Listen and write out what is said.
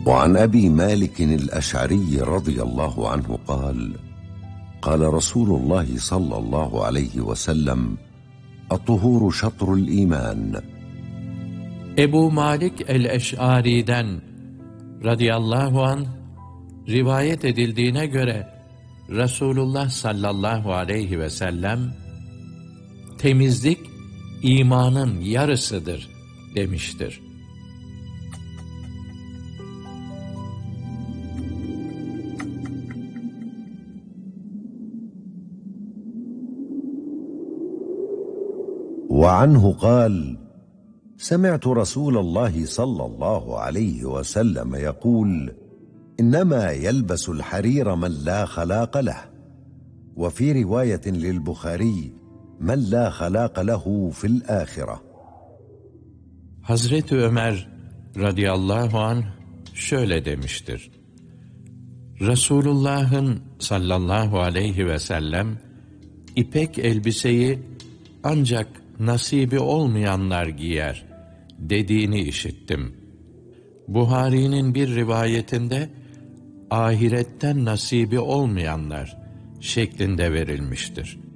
وعن أبي مالك الأشعري رضي الله عنه قال: قال رسول الله صلى الله عليه وسلم: الطهور شطر الإيمان. Ebu Malik el-Eş'ari'den radıyallahu anh rivayet edildiğine göre Resulullah sallallahu aleyhi ve sellem temizlik imanın yarısıdır demiştir. وعنه قال: سمعت رسول الله صلى الله عليه وسلم يقول: إنما يلبس الحرير من لا خلاق له. وفي رواية للبخاري: من لا خلاق له في الآخرة. Hazreti Ömer radıyallahu anh şöyle demiştir: Resulullah'ın sallallahu aleyhi ve sellem ipek elbiseyi ancak nasibi olmayanlar giyer dediğini işittim. Buhari'nin bir rivayetinde ahiretten nasibi olmayanlar şeklinde verilmiştir.